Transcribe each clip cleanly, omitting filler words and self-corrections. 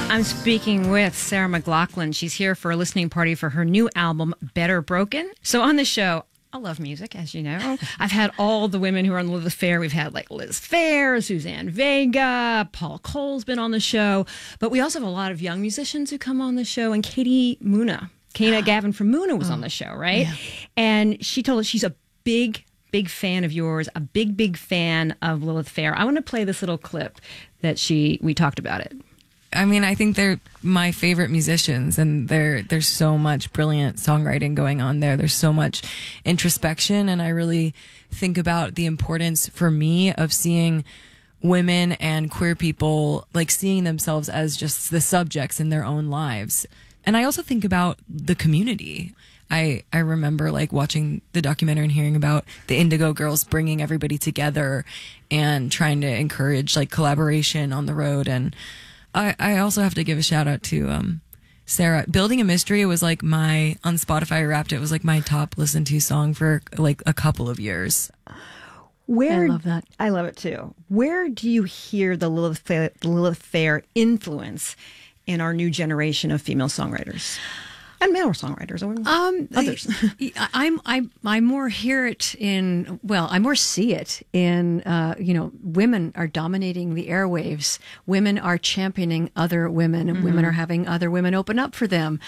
I'm speaking with Sarah McLachlan. She's here for a listening party for her new album, Better Broken. So on the show, I love music, as you know. I've had all the women who are on Lilith Fair. We've had like Liz Phair, Suzanne Vega, Paul Cole's been on the show. But we also have a lot of young musicians who come on the show. And Katie Gavin from Muna was on the show, right? Yeah. And she told us she's a big fan of yours, a big fan of Lilith Fair. I want to play this little clip that we talked about it. I mean, I think they're my favorite musicians, and there's so much brilliant songwriting going on there. There's so much introspection, and I really think about the importance for me of seeing women and queer people, like, seeing themselves as just the subjects in their own lives. And I also think about the community. I remember like watching the documentary and hearing about the Indigo Girls bringing everybody together and trying to encourage like collaboration on the road. And I also have to give a shout out to Sarah. Building a Mystery was like on Spotify Wrapped, it was like my top listened to song for like a couple of years. I love that. I love it too. Where do you hear the Lilith Fair influence in our new generation of female songwriters? And male songwriters, or others. I more hear it in, I more see it in, women are dominating the airwaves. Women are championing other women, and women are having other women open up for them.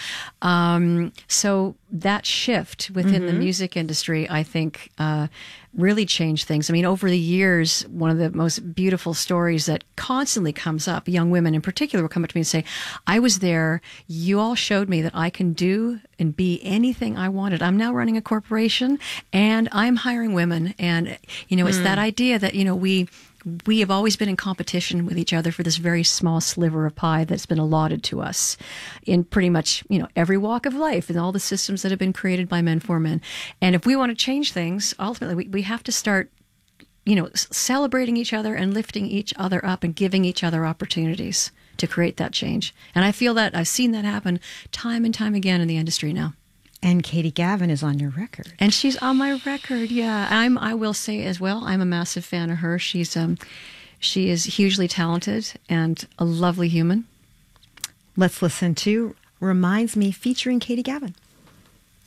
So that shift within the music industry, I think, really changed things. I mean, over the years, one of the most beautiful stories that constantly comes up, young women in particular will come up to me and say, I was there, you all showed me that I can do and be anything I wanted. I'm now running a corporation and I'm hiring women. And, it's that idea that, we have always been in competition with each other for this very small sliver of pie that's been allotted to us in pretty much, every walk of life and all the systems that have been created by men for men. And if we want to change things, ultimately, we have to start, celebrating each other and lifting each other up and giving each other opportunities to create that change. And I feel that I've seen that happen time and time again in the industry now. And Katie Gavin is on your record. And she's on my record, yeah. I will say as well, I'm a massive fan of her. She is hugely talented and a lovely human. Let's listen to Reminds Me featuring Katie Gavin.